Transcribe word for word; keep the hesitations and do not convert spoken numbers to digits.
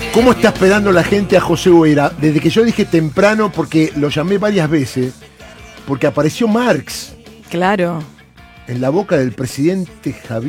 ¿Cómo está esperando la gente a José Boera? Desde que yo dije temprano, porque lo llamé varias veces, porque apareció Marx Claro. en la boca del presidente Javier